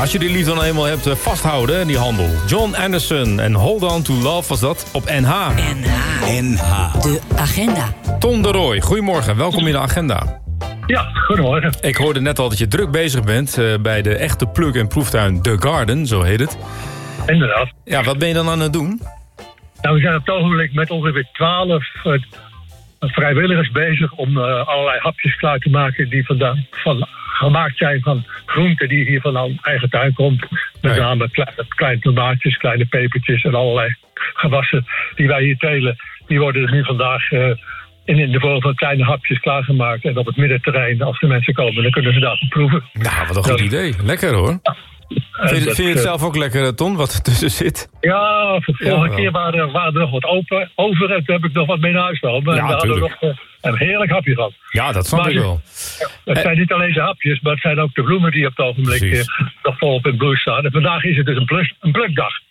als je die liefde dan eenmaal hebt, vasthouden, hè, die handel. John Anderson en Hold On To Love was dat op NH. NH. De agenda. Ton de Rooij, goedemorgen. Welkom in de agenda. Ja, goedemorgen. Ik hoorde net al dat je druk bezig bent bij de echte pluk- en proeftuin The Garden, zo heet het. Inderdaad. Ja, wat ben je dan aan het doen? Nou, we zijn op het ogenblik met ongeveer 12 vrijwilligers bezig om allerlei hapjes klaar te maken die gemaakt zijn van groenten die hier van een eigen tuin komt. Met name kleine tomaatjes, kleine pepertjes en allerlei gewassen die wij hier telen. Die worden nu vandaag in de vorm van kleine hapjes klaargemaakt. En op het middenterrein, als de mensen komen, dan kunnen ze daarvan proeven. Nou, wat een goed idee. Lekker hoor. Vind je het zelf ook lekker, Ton, wat er tussen zit? Ja, vorige keer waren er nog wat over en toen heb ik nog wat mee naar huis genomen. En we hadden nog een heerlijk hapje gehad. Ja, dat snap ik wel. Het zijn niet alleen de hapjes, maar het zijn ook de bloemen die op het ogenblik nog volop in bloei staan. En vandaag is het dus een plukdag.